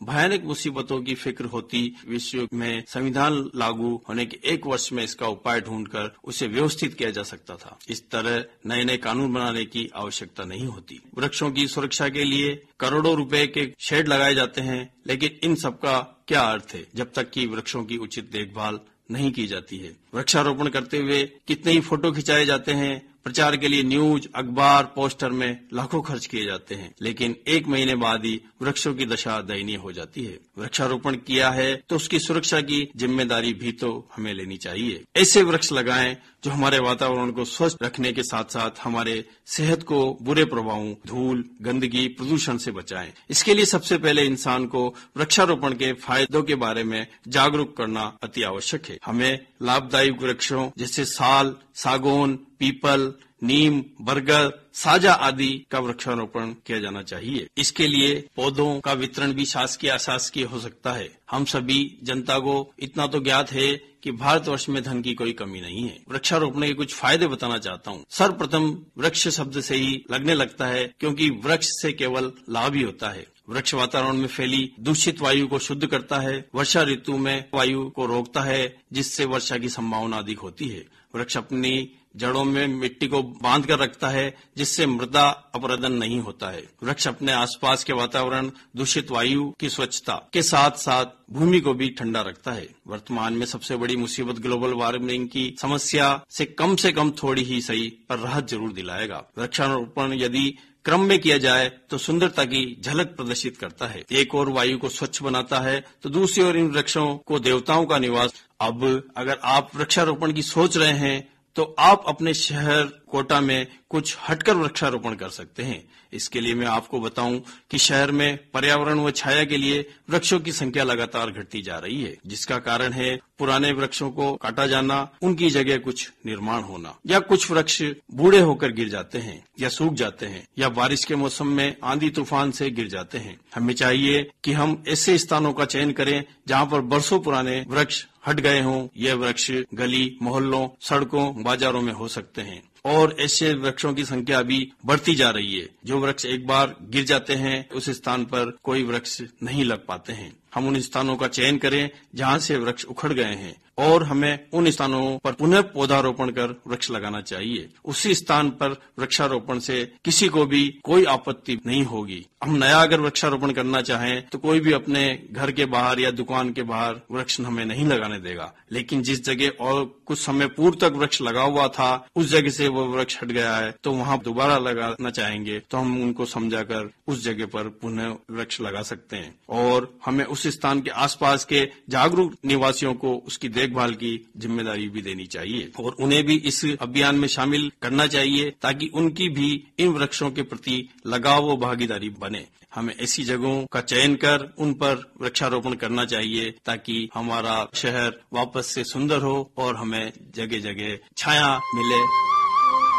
भयानक मुसीबतों की फिक्र होती, विश्व में संविधान लागू होने के 1 वर्ष में इसका उपाय ढूंढकर उसे व्यवस्थित किया जा सकता था। इस तरह नए नए कानून बनाने की आवश्यकता नहीं होती। वृक्षों की सुरक्षा के लिए करोड़ों रुपए के शेड लगाए जाते हैं, लेकिन इन सबका क्या अर्थ है जब तक कि वृक्षों की उचित देखभाल नहीं की जाती है। वृक्षारोपण करते हुए कितने ही फोटो खिंचाए जाते हैं, प्रचार के लिए न्यूज, अखबार, पोस्टर में लाखों खर्च किए जाते हैं, लेकिन 1 महीने बाद ही वृक्षों की दशा दयनीय हो जाती है। वृक्षारोपण किया है तो उसकी सुरक्षा की जिम्मेदारी भी तो हमें लेनी चाहिए। ऐसे वृक्ष लगाएं जो हमारे वातावरण को स्वच्छ रखने के साथ साथ हमारे सेहत को बुरे प्रभावों, धूल, गंदगी, प्रदूषण से बचाएं। इसके लिए सबसे पहले इंसान को वृक्षारोपण के फायदों के बारे में जागरूक करना अति आवश्यक है। हमें लाभदायक वृक्षों जैसे साल, सागौन, पीपल, नीम, बरगद, साजा आदि का वृक्षारोपण किया जाना चाहिए। इसके लिए पौधों का वितरण भी शासकीय अशासकीय हो सकता है। हम सभी जनता को इतना तो ज्ञात है कि भारतवर्ष में धन की कोई कमी नहीं है। वृक्षारोपण के कुछ फायदे बताना चाहता हूँ। सर्वप्रथम वृक्ष शब्द से ही लगने लगता है, क्योंकि वृक्ष से केवल लाभ ही होता है। वृक्ष वातावरण में फैली दूषित वायु को शुद्ध करता है, वर्षा ऋतु में वायु को रोकता है, जिससे वर्षा की संभावना अधिक होती है। वृक्ष अपनी जड़ों में मिट्टी को बांध कर रखता है, जिससे मृदा अपरदन नहीं होता है। वृक्ष अपने आसपास के वातावरण, दूषित वायु की स्वच्छता के साथ साथ भूमि को भी ठंडा रखता है। वर्तमान में सबसे बड़ी मुसीबत ग्लोबल वार्मिंग की समस्या से कम थोड़ी ही सही पर राहत जरूर दिलाएगा। वृक्षारोपण यदि क्रम में किया जाए तो सुंदरता की झलक प्रदर्शित करता है। एक और वायु को स्वच्छ बनाता है तो दूसरी ओर इन वृक्षों को देवताओं का निवास। अब अगर आप वृक्षारोपण की सोच रहे हैं तो आप अपने शहर कोटा में कुछ हटकर वृक्षारोपण कर सकते हैं। इसके लिए मैं आपको बताऊं कि शहर में पर्यावरण व छाया के लिए वृक्षों की संख्या लगातार घटती जा रही है, जिसका कारण है पुराने वृक्षों को काटा जाना, उनकी जगह कुछ निर्माण होना, या कुछ वृक्ष बूढ़े होकर गिर जाते हैं या सूख जाते हैं, या बारिश के मौसम में आंधी तूफान से गिर जाते हैं। हमें चाहिए कि हम ऐसे स्थानों का चयन करें जहां पर बरसों पुराने वृक्ष हट गए हों। यह वृक्ष गली, मोहल्लों, सड़कों, बाजारों में हो सकते हैं, और ऐसे वृक्षों की संख्या अभी बढ़ती जा रही है। जो वृक्ष एक बार गिर जाते हैं उस स्थान पर कोई वृक्ष नहीं लग पाते हैं। हम उन स्थानों का चयन करें जहां से वृक्ष उखड़ गए हैं, और हमें उन स्थानों पर पुनः पौधारोपण कर वृक्ष लगाना चाहिए। उसी स्थान पर वृक्षारोपण से किसी को भी कोई आपत्ति नहीं होगी। हम नया अगर वृक्षारोपण करना चाहें तो कोई भी अपने घर के बाहर या दुकान के बाहर वृक्ष हमें नहीं लगाने देगा, लेकिन जिस जगह और कुछ समय पूर्व तक वृक्ष लगा हुआ था उस जगह से वो वृक्ष हट गया है तो वहां दोबारा लगाना चाहेंगे तो हम उनको समझाकर उस जगह पर पुनः वृक्ष लगा सकते हैं। और हमें उस स्थान के आसपास के जागरूक निवासियों को उसकी देखभाल की जिम्मेदारी भी देनी चाहिए, और उन्हें भी इस अभियान में शामिल करना चाहिए ताकि उनकी भी इन वृक्षों के प्रति लगाव व भागीदारी बने। हमें ऐसी जगहों का चयन कर उन पर वृक्षारोपण करना चाहिए ताकि हमारा शहर वापस से सुंदर हो और हमें जगह जगह छाया मिले।